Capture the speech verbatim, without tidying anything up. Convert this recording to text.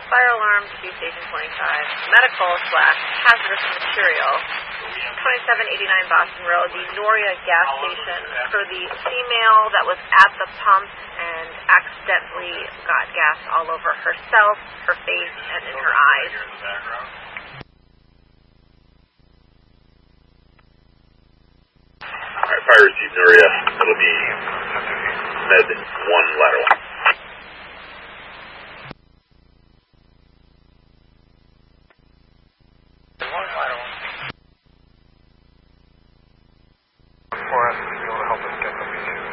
fire alarm to be station twenty-five, medical slash hazardous material, twenty-seven eighty-nine Boston Road, the Noria gas station, for the female that was at the pump and accidentally got gas all over herself, her face, and in her eyes. Alright, fire received Noria. It'll be med one lateral.